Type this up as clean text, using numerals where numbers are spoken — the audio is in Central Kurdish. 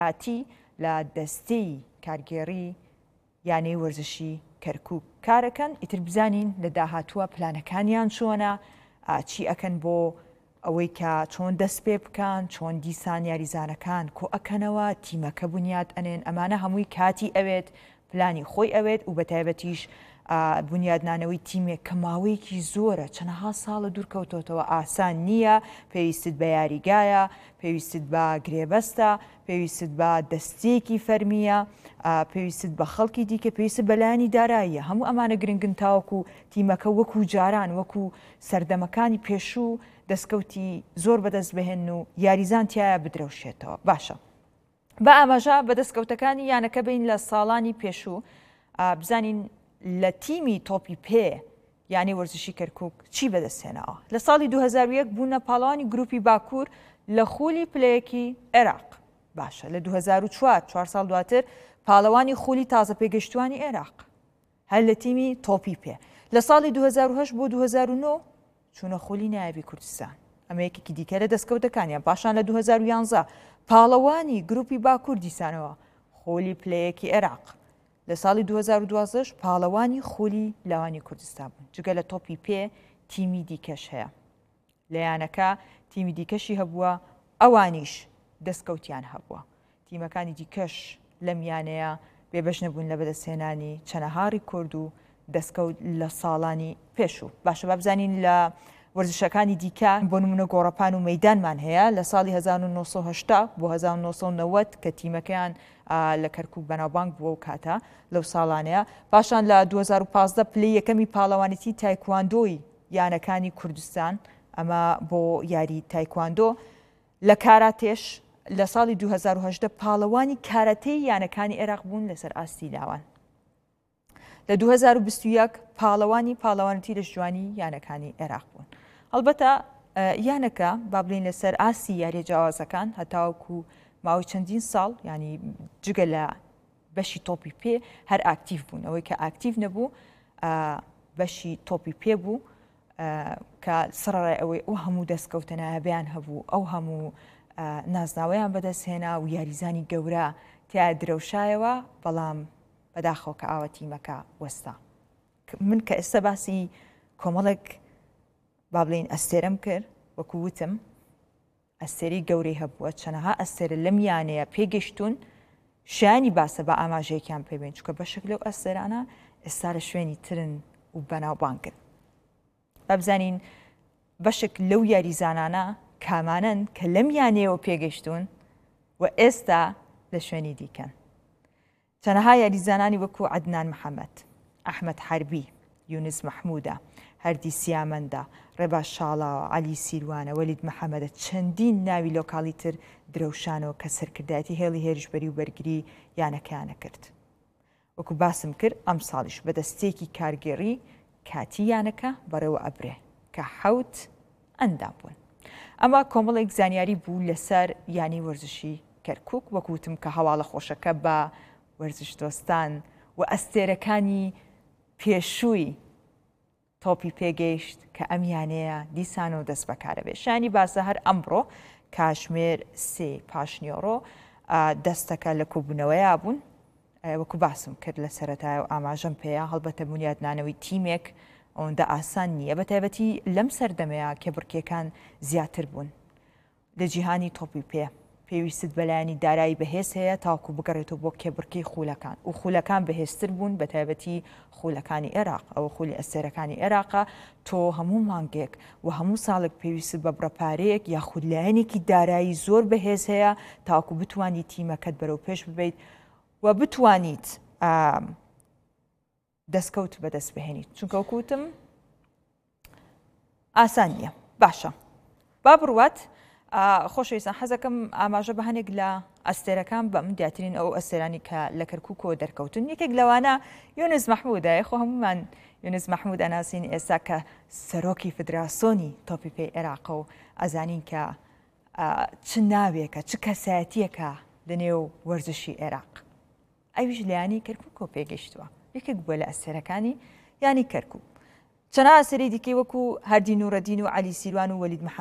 هاتی لە دەستەی کارگێڕی یانەی وەرزشی کەرکووک کارەکەن. ئیتر بزانین لە داهاتووە پلانەکانیان چۆنە، چی ئەکەن بۆ ئەوەی کە چۆن دەست پێ بکەن، چۆن دیسان یاریزانەکان کۆ ئەکەنەوە، تیمەکە بنیاد ئەنێن. ئەمانە هەمووی کاتی ئەوێت، پلانی خۆی ئەوێت و بەتایبەتیش بنیادنانەوەی تیمێک کە ماوەیەکی زۆرە، چەندەها ساڵە دوورکەوتۆتەوە، ئاسان نییە. پێویستت بە یاریگایە، پێویستت بە گرێبەستە، پێویستت بە دەستێکی فەرمیە، پێویستت بە خەڵکی دیکە، پێویستت بەلایانی داراییە. هەموو ئەمانە گرنگن تاوەکو تیمەکە وەکو جاران، وەکو سەردەمەکانی پێشوو دەستکەوتی زۆر بەدەست بهێن و یاریزان تایە بدرەوشێتەوە. باشە، بە ئاماژە بە دەستکەوتەکانی یانەکە بین لە ساڵانی پێشوو بزانین لە تیمی تۆپی پێ یانی وەرزشی کەرکووک چی بەدەستێنەوە. لە ساڵی 2001 بوونە پاڵەوانی گروپی باکوور لە خولی پلەیەکی عێراق. باشە، لە 2004 ساڵ دواتر پاڵەوانی خولی تازە پێگەشتوانی عێراق هەر لە تیمی تۆپی پێ. لە ساڵی 2008 بۆ 2009 چوونە خولی نایبی کوردستان. ئەمە یەکێکی دیکە لە دەستکەوتەکانیان. پاشان لە 2011 پاڵەوانی گروپی باکوور دیسانەوە خولی پلەیەکی عێراق. لە ساڵی 2012 پاڵەوانی خولی لاوانی کوردستان بوون. جگە لە تۆپی پێ تیمی دیکەش هەیە. لە یانەکە تیمی دیکەشی هەبووە، ئەوانیش دەستکەوتیان هەبووە. تیمەکانی دیکەش لەم یانەیە بێبەش نەبوون لە بەدەستهێنانی چەندەها ڕیکۆرد و دەستکەوت لە ساڵانی پێشوو. باشە، با بزانین لە وەرزشەکانی دیکە بۆ نمونە گۆڕەپان و مەیدانمان هەیە لە ساڵی 1970 بۆ 1990 کە تیمەکەیان لە کەرکووک بەناوبانگ بووە و کاتە لەو ساڵانەیە. پاشان لە 2015 پلەی یەکەمی پاڵەوانیتی تایکواندۆی یانەکانی کوردستان، ئەمە بۆ یاری تایکواندۆ. لە کاراتێش لە ساڵی 2018 پاڵەوانی کاراتێی یانەکانی عێراق بوون لەسەر ئاستی لاوان. لە 2021 پاڵەوانیتی لە جوانی یانەکانی عێراق بوون. هەڵبەتە یانەکە با بڵین لەسەر ئاستی یاریە جیاوازەکان هەتاوەکو ماوەی چەندین ساڵ، ینی جگە لە بەشی تۆپی پێ هەر ئاکتیڤ بوون. ئەوەی کە ئاکتیڤ نەبوو بەشی تۆپی پێ بوو کە سڕای ئەوەی ئەو هەموو دەستکەوتە نایابیان هەبوو، ئەو هەموو نازناوەیان بەدەستهێنا و یاریزانی گەورە تیا درەوشایەوە، بەڵام بەداخەوە کە ئاوە تیمەکە وەستا. من کە ئێستا باسی کۆمەڵێک با بڵین ئەستێرەم کرد، وەکو وتم ئەستێری گەورەی هەبووە، چەندەها ئەستێرە لەم یانەیە پێگەشتون شایانی باسە بە ئاماژەیەکیان پێبێن، چونکە بەشێک لەو ئەستێرانە ئێستا لە شوێنی ترن و بەناوبانگن. با بزانین بەشێک لەو یاریزانانە کامانن کە لەم یانەیەوە پێگەشتون و ئێستا لە شوێنی دیکەن. چەندەها یاریزانانی وەکو عەدنان محەممەد، ئەحمەد حەربی، یونس مەحموودە، هەردی سیامەندە، ڕێباش شاڵاوە، عەلی سیروانە، وەلید محەممەدە، چەندین ناوی لۆکاڵی تر درەوشانەوە کە سەرکردایەتی هێڵی هێرشبەری و بەرگری یانەکەیانە کرد. وەکو باسم کرد ئەم ساڵیش بە دەستێکی کارگێڕی کاتی یانەکە بەڕێوە ئەبرێ کە 7 ئەندام بوون. ئەمە کۆمەڵێک زانیاری بوو لەسەر یانی وەرزشی کەرکووک. وەکوتم کە هەواڵە خۆشەکە بە وەرزش دۆستان و ئەستێرەکانی پێشووی تۆپی پێگەیشت کە ئەم یانەیە دیسانەوە دەست بەکارە بێ. شانی باسە هەر ئەمڕۆ کاشمێر 3 پاشنیۆڕۆ دەستەکە لە کۆبوونەوەیە بوون. وەکو باسم کرد لە سەرەتای و ئاماژەم پێەیە، هەڵبەتە بنیادنانەوەی تیمێک ئەوەندە ئاسان نییە، بەتایبەتی لەم سەردەمەیە کە بڕکێکان زیاتر بوون لە جیهانی تۆپی پێ. پێویستت بەلایانی دارایی بەهێز هەیە تاوکو بگەڕێتەوە بۆ کێبڕکەی خولەکان و خولەکان بەهێزتر بوون، بەتایبەتی خولەکانی عێراق. ئەوە خولی ئەستێرەکانی عێراقە. تۆ هەموو مانگێک و هەموو ساڵێک پێویست بە بڕەپارەیەک یاخود لایەنێکی دارایی زۆر بەهێز هەیە تاوکو بتوانیت تیمەکەت بەرەو پێش ببیت و بتوانیت دەستکەوت بەدەست بهێنیت، چونکە وەکوتم ئاسان نییە. باشە، با بڕوات خۆشەویستان، حەزەکەم ئاماژە بە هەنێک لە ئەستێرەکان بە من دیاترین ئەو ئەستێرانی کە لە کەرکووکەوە دەرکەوتن. یەکێک لەوانە یونس مەحموودە. خۆ هەمومان یونس مەحموود ئەناسین ئێستا کە سەرۆکی فدراسیۆنی تۆپی پێی عێراقە و ئەزانین کە چ ناوێکە، چ کەسایەتیەکە لەنێو وەرزشی عێراق. ئەویش لە یانی کەرکووکەوە پێگەشتووە، یەکێک بووە لە ئەستێرەکانی یانی کەرکووک. چەند ئەستێرەی دیکەی وەکو هەردی نوورەدین و عەلی سیروان و وەلید محەممەد